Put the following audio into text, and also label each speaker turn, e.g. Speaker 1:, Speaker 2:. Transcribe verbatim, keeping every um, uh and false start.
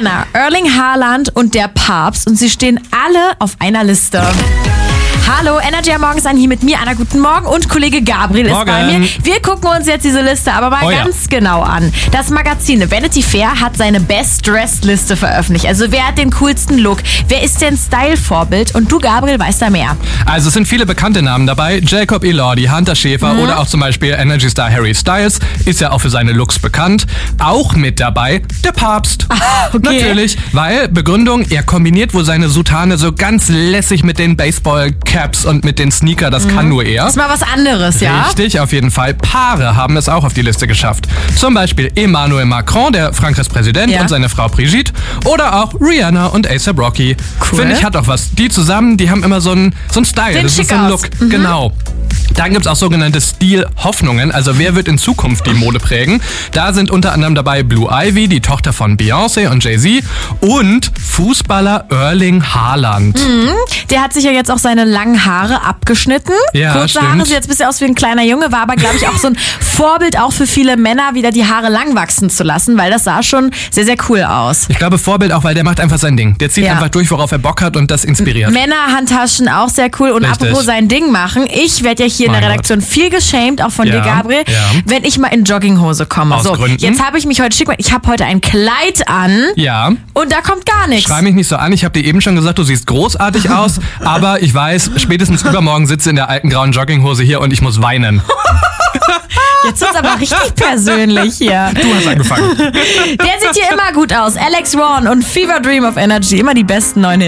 Speaker 1: Rihanna, Erling Haaland und der Papst und sie stehen alle auf einer Liste. Hallo, Energy am Morgens an hier mit mir, Anna, guten Morgen und Kollege Gabriel
Speaker 2: Morgen.
Speaker 1: ist bei mir. Wir gucken uns jetzt diese Liste aber mal
Speaker 2: Oh ja.
Speaker 1: ganz genau an. Das Magazin Vanity Fair hat seine Best-Dressed-Liste veröffentlicht. Also wer hat den coolsten Look? Wer ist denn Style-Vorbild? Und du, Gabriel, weißt da mehr.
Speaker 2: Also es sind viele bekannte Namen dabei. Jacob Elordi, Hunter Schäfer oder auch zum Beispiel Energy-Star Harry Styles. Ist ja auch für seine Looks bekannt. Auch mit dabei der Papst.
Speaker 1: Okay.
Speaker 2: Natürlich, weil Begründung, er kombiniert wohl seine Soutane so ganz lässig mit den Baseball-Caps und mit den Sneaker. Das kann nur er.
Speaker 1: Das ist mal was anderes, ja?
Speaker 2: Richtig, auf jeden Fall. Paare haben es auch auf die Liste geschafft. Zum Beispiel Emmanuel Macron, der Frankreichs Präsident,
Speaker 1: Ja.
Speaker 2: und seine Frau Brigitte. Oder auch Rihanna und A$AP Rocky.
Speaker 1: Cool.
Speaker 2: Finde ich, hat auch was. Die zusammen, die haben immer so einen so einen Style.
Speaker 1: Sehen
Speaker 2: Das ist
Speaker 1: schick
Speaker 2: so ein
Speaker 1: aus.
Speaker 2: Look.
Speaker 1: Mhm.
Speaker 2: Genau. Dann gibt's auch sogenannte Stil-Hoffnungen. Also wer wird in Zukunft die Mode prägen? Da sind unter anderem dabei Blue Ivy, die Tochter von Beyoncé und Jay-Z. Und Fußballer Erling Haaland.
Speaker 1: Der hat sich ja jetzt auch seine langen Haare abgeschnitten.
Speaker 2: Ja,
Speaker 1: Kurze
Speaker 2: stimmt.
Speaker 1: Haare, sieht jetzt ein bisschen aus wie ein kleiner Junge, war aber, glaube ich, auch so ein Vorbild auch für viele Männer, wieder die Haare lang wachsen zu lassen, weil das sah schon sehr, sehr cool aus.
Speaker 2: Ich glaube Vorbild auch, weil der macht einfach sein Ding. Der zieht
Speaker 1: Ja.
Speaker 2: einfach durch, worauf er Bock hat und das inspiriert.
Speaker 1: Männerhandtaschen auch sehr cool. Und
Speaker 2: Richtig.
Speaker 1: apropos sein Ding machen, ich werde ja hier in
Speaker 2: Mein
Speaker 1: der Redaktion viel geschämt, auch von
Speaker 2: Ja,
Speaker 1: dir, Gabriel,
Speaker 2: ja.
Speaker 1: wenn ich mal in Jogginghose komme.
Speaker 2: Aus
Speaker 1: so,
Speaker 2: Gründen.
Speaker 1: jetzt habe ich mich heute schick gemacht. Ich habe heute ein Kleid an
Speaker 2: Ja.
Speaker 1: und da kommt gar nichts.
Speaker 2: Schrei mich nicht so an. Ich habe dir eben schon gesagt, du siehst großartig aus. Aber ich weiß, spätestens übermorgen sitze in der alten grauen Jogginghose hier und ich muss weinen.
Speaker 1: Jetzt wird's aber richtig persönlich hier.
Speaker 2: Du hast angefangen.
Speaker 1: Der sieht hier immer gut aus. Alex Warren und Fever Dream of Energy. Immer die besten neuen